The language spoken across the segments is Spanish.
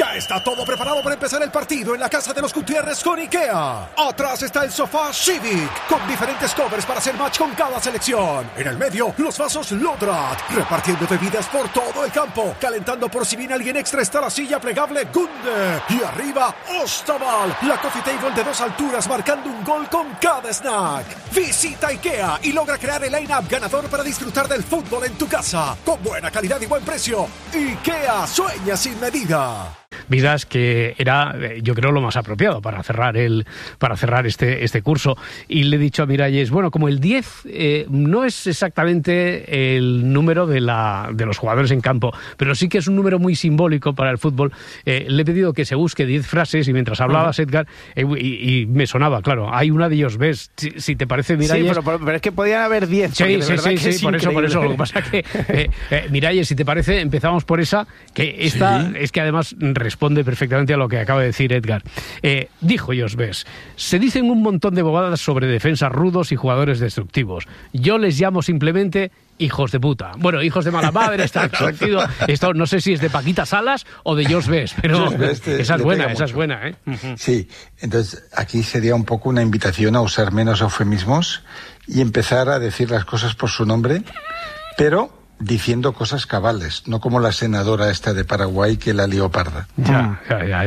Ya está todo preparado para empezar el partido en la casa de los Gutiérrez con IKEA. Atrás está el sofá Civic, con diferentes covers para hacer match con cada selección. En el medio, los vasos Lodrat, repartiendo bebidas por todo el campo. Calentando por si viene alguien extra está la silla plegable Gunde. Y arriba, Ostaval, la coffee table de 2 alturas marcando un gol con cada snack. Visita IKEA y logra crear el line-up ganador para disfrutar del fútbol en tu casa. Con buena calidad y buen precio. IKEA sueña sin medida. Vidas que era, yo creo, lo más apropiado para cerrar este curso. Y le he dicho a Miralles, bueno, como el 10 no es exactamente el número de los jugadores en campo, pero sí que es un número muy simbólico para el fútbol. Le he pedido que se busque 10 frases y mientras hablabas, Edgar, y me sonaba, claro, hay una de ellos, ¿ves? Si te parece, Miralles... Sí, pero es que podían haber 10. Sí, por eso. Lo que pasa es que, Miralles, si te parece, empezamos por esa, que esta es que además responde perfectamente a lo que acaba de decir Edgar. Dijo Josbes, se dicen un montón de bobadas sobre defensas rudos y jugadores destructivos. Yo les llamo simplemente hijos de puta. Bueno, hijos de mala madre, esto no sé si es de Paquita Salas o de Josbes, pero esa es buena, ¿eh? Sí, entonces aquí sería un poco una invitación a usar menos eufemismos y empezar a decir las cosas por su nombre, pero diciendo cosas cabales, no como la senadora esta de Paraguay que la lió parda. Ya.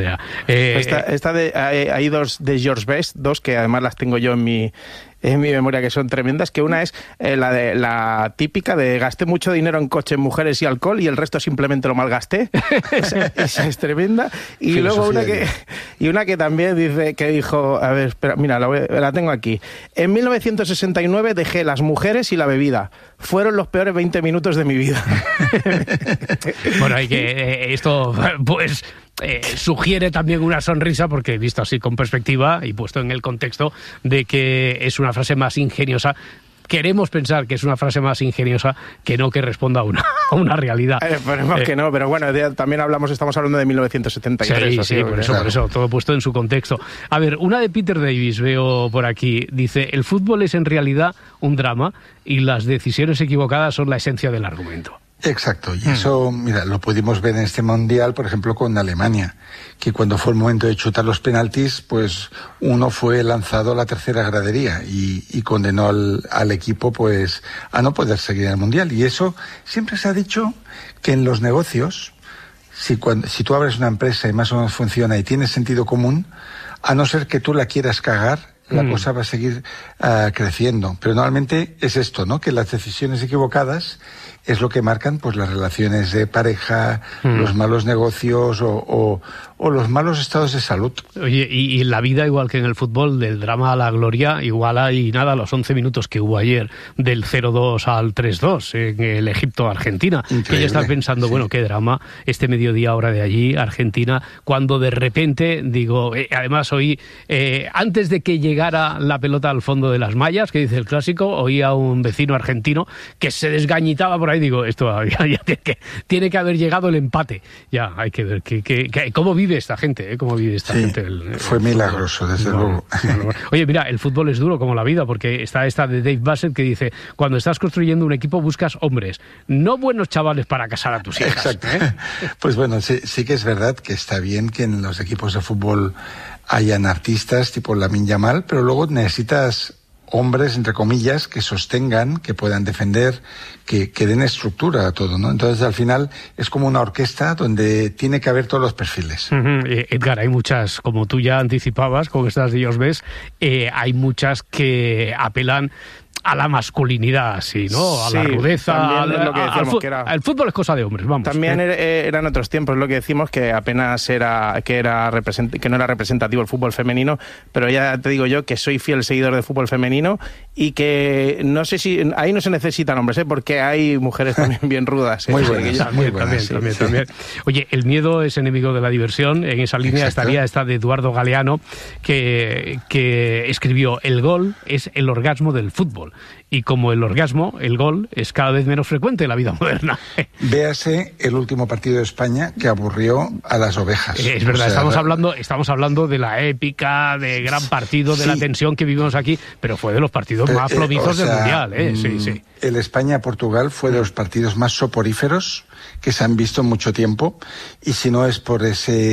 Hay dos de George Best, dos que además las tengo yo en mi memoria, que son tremendas, que una es la típica de gasté mucho dinero en coches, mujeres y alcohol y el resto simplemente lo malgasté. esa es tremenda. Y luego una que también dijo, a ver, espera, mira, la tengo aquí. En 1969 dejé las mujeres y la bebida. Fueron los peores 20 minutos de mi vida. Bueno, hay que esto pues sugiere también una sonrisa, porque visto así con perspectiva y puesto en el contexto de que es una frase más ingeniosa. Queremos pensar que es una frase más ingeniosa que no que responda a una realidad. Esperemos que no, pero bueno, también estamos hablando de 1973. Sí, por eso, todo puesto en su contexto. A ver, una de Peter Davis veo por aquí. Dice, el fútbol es en realidad un drama y las decisiones equivocadas son la esencia del argumento. Exacto, y eso, mira, lo pudimos ver en este Mundial, por ejemplo, con Alemania, que cuando fue el momento de chutar los penaltis, pues uno fue lanzado a la tercera gradería y condenó al equipo pues a no poder seguir el Mundial. Y eso siempre se ha dicho que en los negocios, si tú abres una empresa y más o menos funciona y tienes sentido común, a no ser que tú la quieras cagar, la cosa va a seguir creciendo. Pero normalmente es esto, ¿no? Que las decisiones equivocadas es lo que marcan pues las relaciones de pareja, los malos negocios o los malos estados de salud. Oye, y en la vida, igual que en el fútbol, del drama a la gloria, igual hay nada, los 11 minutos que hubo ayer, del 0-2 al 3-2 en el Egipto-Argentina. Increíble. Que ya estás pensando, bueno, qué drama, este mediodía ahora de allí, Argentina, cuando de repente, digo, además oí, antes de que llegara la pelota al fondo de las mallas, que dice el clásico, oí a un vecino argentino que se desgañitaba por ahí, digo, esto ya tiene que haber llegado el empate. Ya, hay que ver cómo vive esta gente, cómo vive esta gente. Fue milagroso, desde luego. Oye, mira, el fútbol es duro como la vida, porque está esta de Dave Bassett que dice, cuando estás construyendo un equipo buscas hombres, no buenos chavales para casar a tus hijas. Exacto. Pues bueno, sí que es verdad que está bien que en los equipos de fútbol hayan artistas tipo Lamine Yamal, pero luego necesitas hombres, entre comillas, que sostengan, que puedan defender, que den estructura a todo, ¿no? Entonces, al final, es como una orquesta donde tiene que haber todos los perfiles. Edgar, hay muchas, como tú ya anticipabas, con estas de Josbes, hay muchas que apelan a la masculinidad, sí, ¿no? A la rudeza. Lo que decíamos, el fútbol es cosa de hombres, vamos. También eran otros tiempos, lo que decimos, que apenas que no era representativo el fútbol femenino, pero ya te digo yo que soy fiel seguidor de fútbol femenino y que no sé si ahí no se necesitan hombres, porque hay mujeres también bien rudas. Muy buenas, también. Oye, el miedo es enemigo de la diversión. En esa línea estaría esta de Eduardo Galeano, que escribió: el gol es el orgasmo del fútbol. Y como el orgasmo, el gol, es cada vez menos frecuente en la vida moderna. Véase el último partido de España que aburrió a las ovejas. Es verdad, estamos hablando de la épica, de gran partido, de la tensión que vivimos aquí, pero fue de los partidos más flojizos del Mundial. Sí. El España-Portugal fue de los partidos más soporíferos que se han visto en mucho tiempo, y si no es por ese